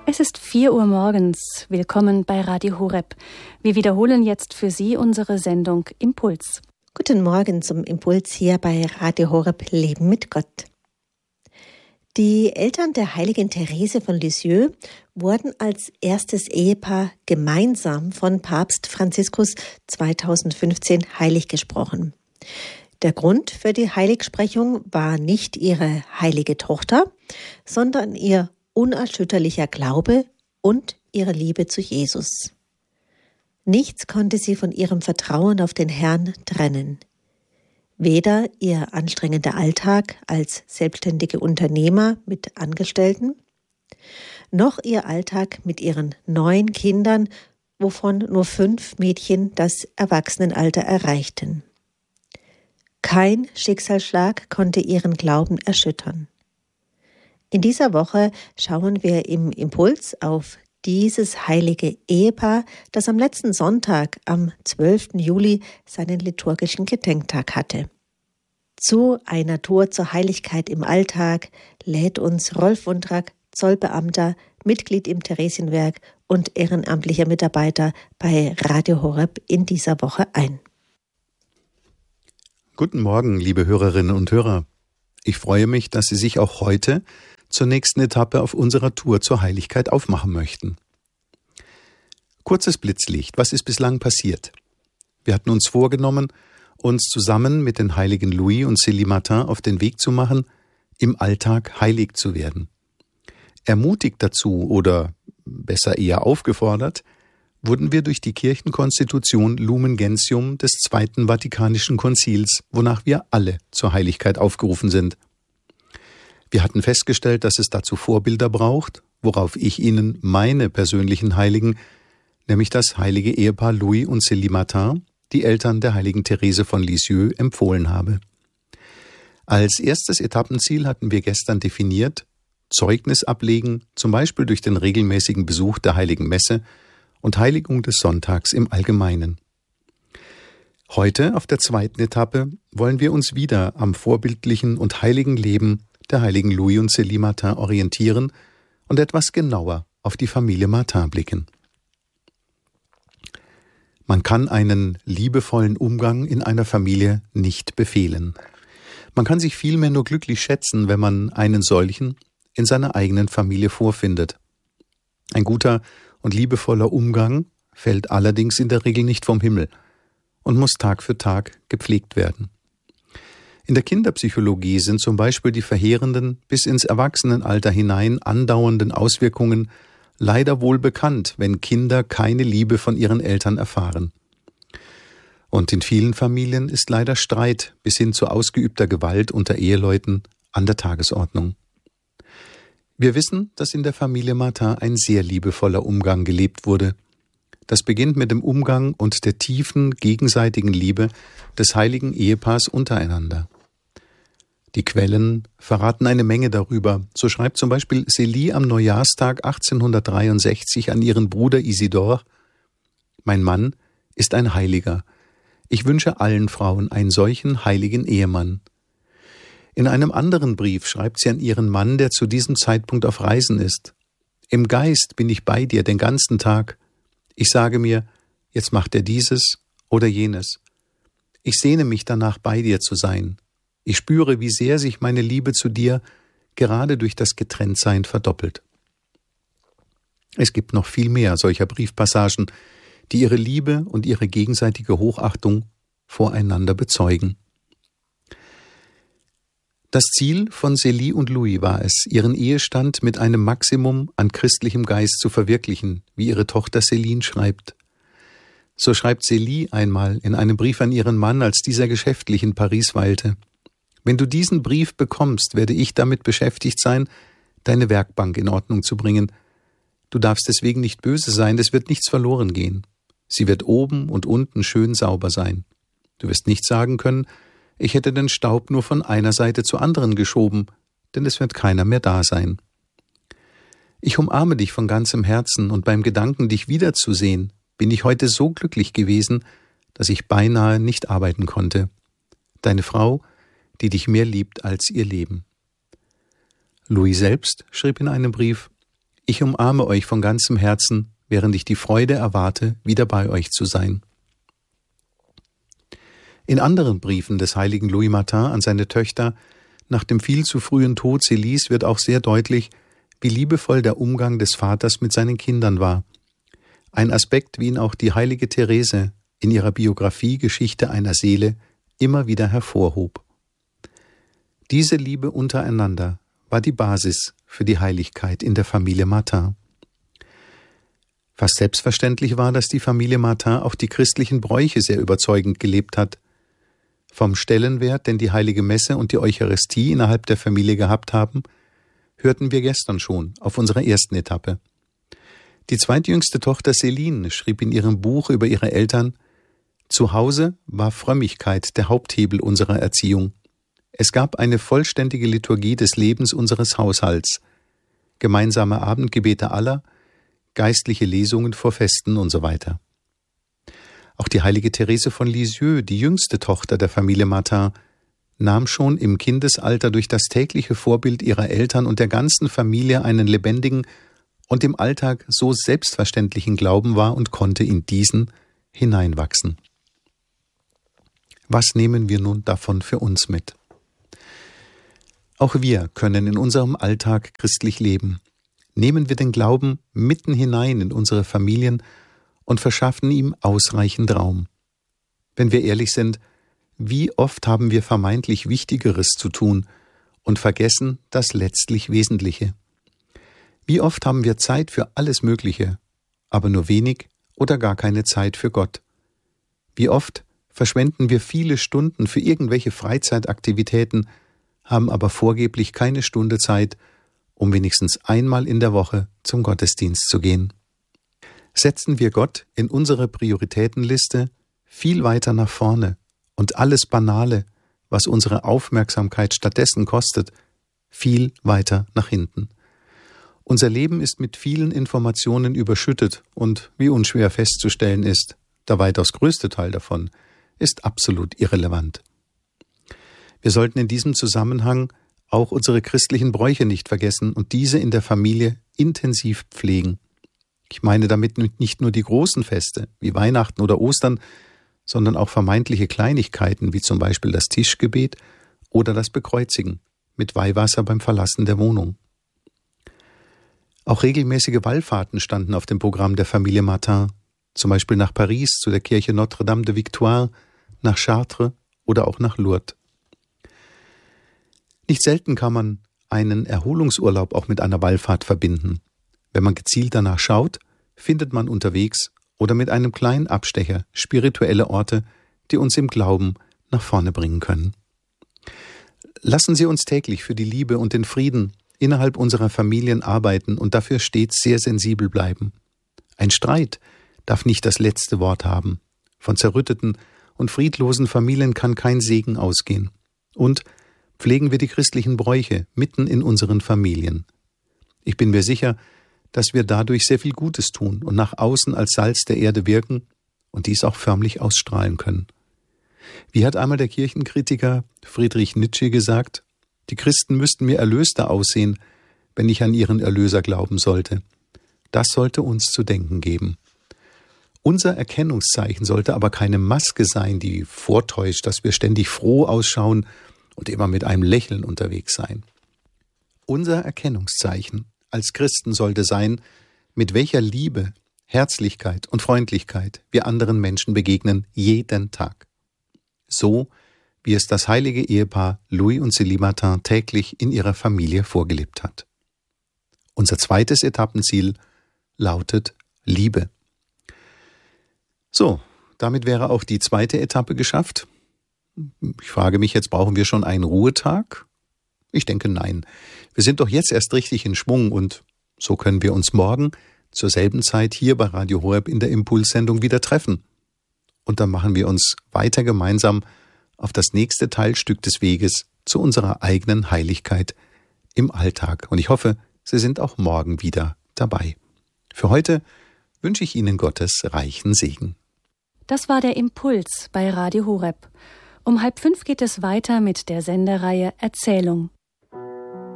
Es ist 4 Uhr morgens. Willkommen bei Radio Horeb. Wir wiederholen jetzt für Sie unsere Sendung Impuls. Guten Morgen zum Impuls hier bei Radio Horeb Leben mit Gott. Die Eltern der heiligen Therese von Lisieux wurden als erstes Ehepaar gemeinsam von Papst Franziskus 2015 heilig gesprochen. Der Grund für die Heiligsprechung war nicht ihre heilige Tochter, sondern ihr unerschütterlicher Glaube und ihre Liebe zu Jesus. Nichts konnte sie von ihrem Vertrauen auf den Herrn trennen. Weder ihr anstrengender Alltag als selbstständige Unternehmer mit Angestellten, noch ihr Alltag mit ihren 9 Kindern, wovon nur 5 Mädchen das Erwachsenenalter erreichten. Kein Schicksalsschlag konnte ihren Glauben erschüttern. In dieser Woche schauen wir im Impuls auf dieses heilige Ehepaar, das am letzten Sonntag, am 12. Juli, seinen liturgischen Gedenktag hatte. Zu einer Tour zur Heiligkeit im Alltag lädt uns Rolf Wundrak, Zollbeamter, Mitglied im Theresienwerk und ehrenamtlicher Mitarbeiter bei Radio Horeb in dieser Woche ein. Guten Morgen, liebe Hörerinnen und Hörer. Ich freue mich, dass Sie sich auch heute zur nächsten Etappe auf unserer Tour zur Heiligkeit aufmachen möchten. Kurzes Blitzlicht, was ist bislang passiert? Wir hatten uns vorgenommen, uns zusammen mit den heiligen Louis und Célie Martin auf den Weg zu machen, im Alltag heilig zu werden. Ermutigt dazu oder besser eher aufgefordert, wurden wir durch die Kirchenkonstitution Lumen Gentium des Zweiten Vatikanischen Konzils, wonach wir alle zur Heiligkeit aufgerufen sind. Wir hatten festgestellt, dass es dazu Vorbilder braucht, worauf ich Ihnen meine persönlichen Heiligen, nämlich das heilige Ehepaar Louis und Célie Martin, die Eltern der heiligen Therese von Lisieux, empfohlen habe. Als erstes Etappenziel hatten wir gestern definiert, Zeugnis ablegen, zum Beispiel durch den regelmäßigen Besuch der Heiligen Messe und Heiligung des Sonntags im Allgemeinen. Heute, auf der zweiten Etappe, wollen wir uns wieder am vorbildlichen und heiligen Leben der heiligen Louis und Célie Martin orientieren und etwas genauer auf die Familie Martin blicken. Man kann einen liebevollen Umgang in einer Familie nicht befehlen. Man kann sich vielmehr nur glücklich schätzen, wenn man einen solchen in seiner eigenen Familie vorfindet. Ein guter und liebevoller Umgang fällt allerdings in der Regel nicht vom Himmel und muss Tag für Tag gepflegt werden. In der Kinderpsychologie sind zum Beispiel die verheerenden, bis ins Erwachsenenalter hinein andauernden Auswirkungen leider wohl bekannt, wenn Kinder keine Liebe von ihren Eltern erfahren. Und in vielen Familien ist leider Streit bis hin zu ausgeübter Gewalt unter Eheleuten an der Tagesordnung. Wir wissen, dass in der Familie Martin ein sehr liebevoller Umgang gelebt wurde. Das beginnt mit dem Umgang und der tiefen gegenseitigen Liebe des heiligen Ehepaars untereinander. Die Quellen verraten eine Menge darüber. So schreibt zum Beispiel Célie am Neujahrstag 1863 an ihren Bruder Isidore: Mein Mann ist ein Heiliger. Ich wünsche allen Frauen einen solchen heiligen Ehemann. In einem anderen Brief schreibt sie an ihren Mann, der zu diesem Zeitpunkt auf Reisen ist: Im Geist bin ich bei dir den ganzen Tag. Ich sage mir, jetzt macht er dieses oder jenes. Ich sehne mich danach, bei dir zu sein. Ich spüre, wie sehr sich meine Liebe zu dir gerade durch das Getrenntsein verdoppelt. Es gibt noch viel mehr solcher Briefpassagen, die ihre Liebe und ihre gegenseitige Hochachtung voreinander bezeugen. Das Ziel von Célie und Louis war es, ihren Ehestand mit einem Maximum an christlichem Geist zu verwirklichen, wie ihre Tochter Céline schreibt. So schreibt Célie einmal in einem Brief an ihren Mann, als dieser geschäftlich in Paris weilte: Wenn du diesen Brief bekommst, werde ich damit beschäftigt sein, deine Werkbank in Ordnung zu bringen. Du darfst deswegen nicht böse sein, es wird nichts verloren gehen. Sie wird oben und unten schön sauber sein. Du wirst nicht sagen können, ich hätte den Staub nur von einer Seite zur anderen geschoben, denn es wird keiner mehr da sein. Ich umarme dich von ganzem Herzen und beim Gedanken, dich wiederzusehen, bin ich heute so glücklich gewesen, dass ich beinahe nicht arbeiten konnte. Deine Frau, die dich mehr liebt als ihr Leben. Louis selbst schrieb in einem Brief: Ich umarme euch von ganzem Herzen, während ich die Freude erwarte, wieder bei euch zu sein. In anderen Briefen des heiligen Louis Martin an seine Töchter nach dem viel zu frühen Tod Célies wird auch sehr deutlich, wie liebevoll der Umgang des Vaters mit seinen Kindern war. Ein Aspekt, wie ihn auch die heilige Therese in ihrer Biografie Geschichte einer Seele immer wieder hervorhob. Diese Liebe untereinander war die Basis für die Heiligkeit in der Familie Martin. Fast selbstverständlich war, dass die Familie Martin auch die christlichen Bräuche sehr überzeugend gelebt hat. Vom Stellenwert, den die Heilige Messe und die Eucharistie innerhalb der Familie gehabt haben, hörten wir gestern schon auf unserer ersten Etappe. Die zweitjüngste Tochter Céline schrieb in ihrem Buch über ihre Eltern: Zu Hause war Frömmigkeit der Haupthebel unserer Erziehung. Es gab eine vollständige Liturgie des Lebens unseres Haushalts, gemeinsame Abendgebete aller, geistliche Lesungen vor Festen und so weiter. Auch die heilige Therese von Lisieux, die jüngste Tochter der Familie Martin, nahm schon im Kindesalter durch das tägliche Vorbild ihrer Eltern und der ganzen Familie einen lebendigen und im Alltag so selbstverständlichen Glauben wahr und konnte in diesen hineinwachsen. Was nehmen wir nun davon für uns mit? Auch wir können in unserem Alltag christlich leben. Nehmen wir den Glauben mitten hinein in unsere Familien und verschaffen ihm ausreichend Raum. Wenn wir ehrlich sind, wie oft haben wir vermeintlich Wichtigeres zu tun und vergessen das letztlich Wesentliche? Wie oft haben wir Zeit für alles Mögliche, aber nur wenig oder gar keine Zeit für Gott? Wie oft verschwenden wir viele Stunden für irgendwelche Freizeitaktivitäten, haben aber vorgeblich keine Stunde Zeit, um wenigstens einmal in der Woche zum Gottesdienst zu gehen? Setzen wir Gott in unsere Prioritätenliste viel weiter nach vorne und alles Banale, was unsere Aufmerksamkeit stattdessen kostet, viel weiter nach hinten. Unser Leben ist mit vielen Informationen überschüttet und, wie unschwer festzustellen ist, der weitaus größte Teil davon ist absolut irrelevant. Wir sollten in diesem Zusammenhang auch unsere christlichen Bräuche nicht vergessen und diese in der Familie intensiv pflegen. Ich meine damit nicht nur die großen Feste wie Weihnachten oder Ostern, sondern auch vermeintliche Kleinigkeiten wie zum Beispiel das Tischgebet oder das Bekreuzigen mit Weihwasser beim Verlassen der Wohnung. Auch regelmäßige Wallfahrten standen auf dem Programm der Familie Martin, zum Beispiel nach Paris zu der Kirche Notre-Dame de Victoire, nach Chartres oder auch nach Lourdes. Nicht selten kann man einen Erholungsurlaub auch mit einer Wallfahrt verbinden. Wenn man gezielt danach schaut, findet man unterwegs oder mit einem kleinen Abstecher spirituelle Orte, die uns im Glauben nach vorne bringen können. Lassen Sie uns täglich für die Liebe und den Frieden innerhalb unserer Familien arbeiten und dafür stets sehr sensibel bleiben. Ein Streit darf nicht das letzte Wort haben. Von zerrütteten und friedlosen Familien kann kein Segen ausgehen. Und pflegen wir die christlichen Bräuche mitten in unseren Familien. Ich bin mir sicher, dass wir dadurch sehr viel Gutes tun und nach außen als Salz der Erde wirken und dies auch förmlich ausstrahlen können. Wie hat einmal der Kirchenkritiker Friedrich Nietzsche gesagt, die Christen müssten mir erlöster aussehen, wenn ich an ihren Erlöser glauben sollte. Das sollte uns zu denken geben. Unser Erkennungszeichen sollte aber keine Maske sein, die vortäuscht, dass wir ständig froh ausschauen und immer mit einem Lächeln unterwegs sein. Unser Erkennungszeichen als Christen sollte sein, mit welcher Liebe, Herzlichkeit und Freundlichkeit wir anderen Menschen begegnen, jeden Tag. So, wie es das heilige Ehepaar Louis und Célie Martin täglich in ihrer Familie vorgelebt hat. Unser zweites Etappenziel lautet Liebe. So, damit wäre auch die zweite Etappe geschafft. Ich frage mich jetzt, brauchen wir schon einen Ruhetag? Ich denke, nein. Wir sind doch jetzt erst richtig in Schwung und so können wir uns morgen zur selben Zeit hier bei Radio Horeb in der Impulssendung wieder treffen. Und dann machen wir uns weiter gemeinsam auf das nächste Teilstück des Weges zu unserer eigenen Heiligkeit im Alltag. Und ich hoffe, Sie sind auch morgen wieder dabei. Für heute wünsche ich Ihnen Gottes reichen Segen. Das war der Impuls bei Radio Horeb. Um 4:30 geht es weiter mit der Sendereihe Erzählung.